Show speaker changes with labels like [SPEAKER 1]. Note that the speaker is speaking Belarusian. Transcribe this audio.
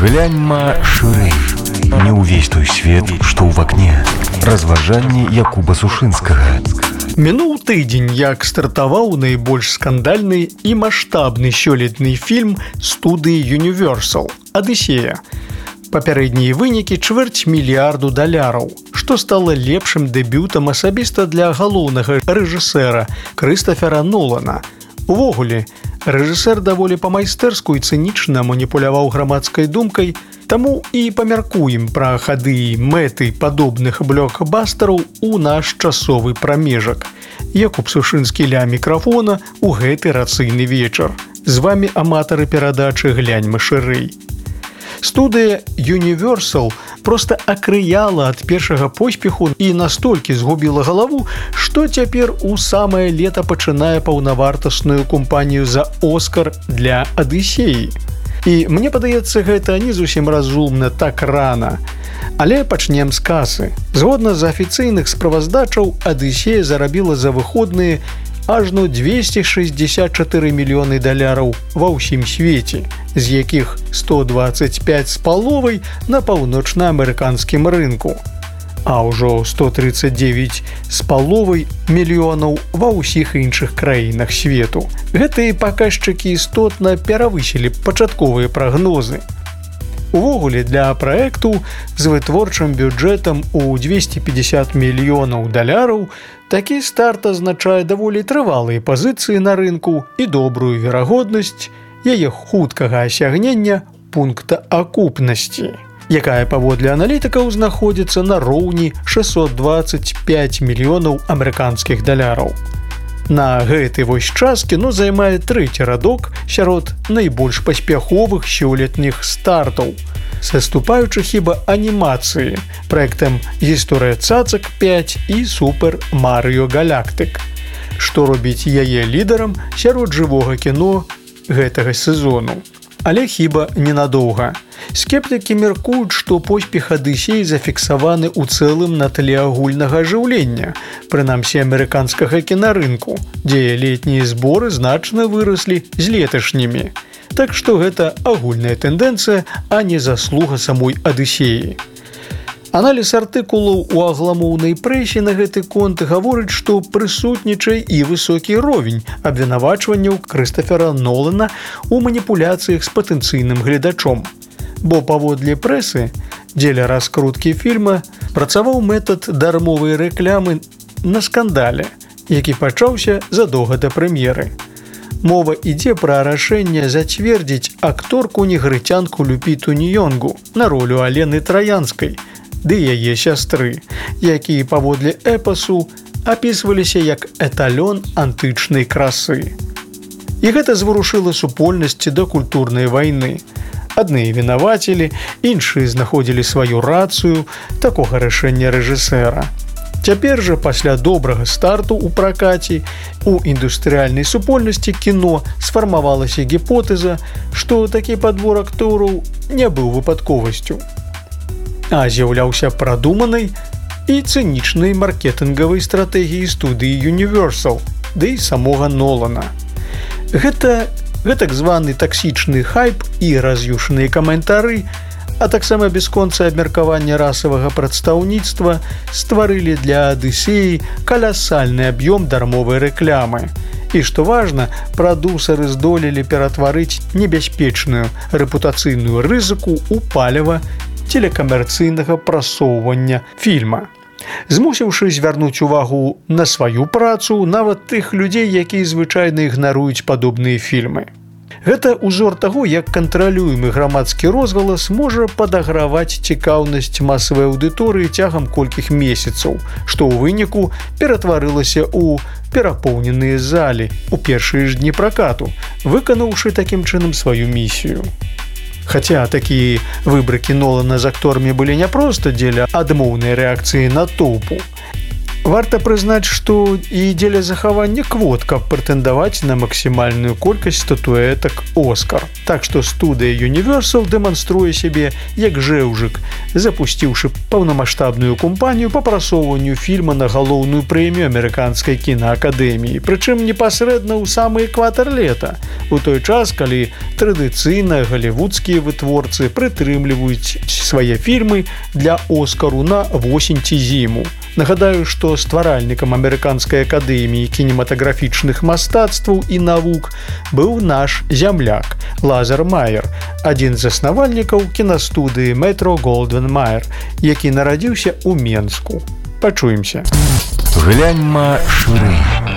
[SPEAKER 1] Гляньма шырэй. Не ўвесь той свет, што ў вакне. Разважанні Якуба Сушынскага.
[SPEAKER 2] Мінуў тыдзень, як стартаваў найбольш скандальны і маштабны сёлетні фільм студыі Universal «Адысея». Папярэднія вынікі чвэрць мільярду даляраў, што стала лепшым дэбютам асабіста для галоўнага рэжысэра Крыстафера Нолана. Увогуле, рэжысэр даволі па-майстэрску і цынічна маніпуляваў грамадскай думкай, таму і памяркуем пра хады і мэты падобных блокбастараў у наш часовы прамежак. Якуб Сушынскі ля мікрафона ў гэты рацыйны вечар. З вамі аматары перадачы «Гляньма шырэй». Студыя Universal проста акрыяла ад першага поспеху і настолькі згубіла галаву, што цяпер у самае лета пачынае паўнавартасную кампанію за «Оскар» для «Адысеі». І мне падаецца, гэта не зусім разумна так рана. Але пачнем з касы. Згодна з афіцыйных справаздачаў, «Адысея» зарабіла за выходныя ажно 264 мільёны даляраў ва ўсім свеце, з якіх 125,5 на паўночнаамерыканскім рынку, а ўжо 139,5 мільёнаў ва ўсіх іншых краінах свету. Гэтыя паказчыкі істотна перавысілі пачатковыя прагнозы. Увогуле, для праекту з вытворчым бюджэтам у 250 мільёнаў даляраў такі старт азначае даволі трывалыя пазіцыі на рынку і добрую верагоднасць яе хуткага асягнення пункта акупнасці, якая паводле аналітыкаў знаходзіцца на роўні 625 мільёнаў амерыканскіх даляраў. На гэты вось час кіно займае трэці радок сярод найбольш паспяховых сёлетніх стартаў, саступаючы хіба анімацыі, праектам «Гісторыя цацак 5» і «Супер Марыё Галактык», што робіць яе лідарам сярод жывога кіно гэтага сезону. Але хіба ненадоўга. Скептыкі мяркуюць, што поспех «Адысеі» зафіксаваны ў цэлым на тле агульнага ажыўлення, прынамсі амерыканскага кінарынку, дзе летнія зборы значна выраслі з леташнімі. Так што гэта агульная тэндэнцыя, а не заслуга самой «Адысеі». Аналіз артыкулаў у агламоўнай прэсе на гэты конт гаворыць, што прысутнічае і высокі ровень абвінавачванняў Крыстафера Нолана ў маніпуляцыях з патэнцыйным гледачом. Бо паводле прэсы, дзеля раскруткі фільма, працаваў метад дармовай рэклямы на скандале, які пачаўся задоўга да прэм'еры. Мова ідзе пра рашэнне зацвердзіць акторку-негрыцянку Люпіту Ньёнгу на ролю Алены Траянскай, ды яе сястры, якія паводле эпасу апісваліся як эталён антычнай красы. І гэта зварушыла супольнасці да культурнай вайны. Адныя вінавацілі, іншыя знаходзілі сваю рацыю такога рашэння рэжысэра. Цяпер жа, пасля добрага старту ў пракаце, у індустрыяльнай супольнасці кіно сфармавалася гіпотэза, што такі падбор актораў не быў выпадковасцю, а з'яўляўся прадуманай і цынічнай маркетынгавай стратэгіяй студыі Universal, ды і самога Нолана. Гэта так званы таксічны хайп і раз'юшаныя каментары, а таксама бясконцае абмеркаванне расавага прадстаўніцтва стварылі для «Адысеі» каласальны аб'ём дармовай рэклямы. І, што важна, прадусары здолелі ператварыць небяспечную рэпутацыйную рызыку ў паліва телекамерцыйнага прасоўвання фільма, змусіўшы звярнуць увагу на сваю працу нават тых людзей, якія звычайна ігнаруюць падобныя фільмы. Гэта ўзор таго, як кантралюемы грамадскі розгалас можа падаграваць цікаўнасць масавай аўдыторыі цягам колькіх месяцаў, што ў выніку ператварылася ў перапоўненыя залі ў першыя ж дні пракату, выканаўшы такім чынам сваю місію. Хаця такія выбрыкі Нолана з акторамі былі не проста дзеля адмоўнай рэакцыі натоўпу. Варта прызнаць, што і дзеля захавання квот, каб прэтэндаваць на максімальную колькасць статуэтак «Оскар». Так што студыя Universal дэманструе сябе як жэўжык, запусціўшы паўнамаштабную кампанію па прасоўванню фільма на галоўную прэмію амерыканскай кінаакадэміі, прычым непасрэдна ў самы экватар лета, у той час, калі традыцыйна галівудскія вытворцы прытрымліваюць свае фільмы для «Оскару» на восень ці зіму. Нагадаю, што стваральнікам амерыканскай акадэміі кінематаграфічных мастацтваў і навук быў наш зямляк Лазар Майер, адзін з заснавальнікаў кінастудыі Метро-Голдвін-Майер, які нарадзіўся ў Менску. Пачуемся.
[SPEAKER 1] Гляньма шырэй.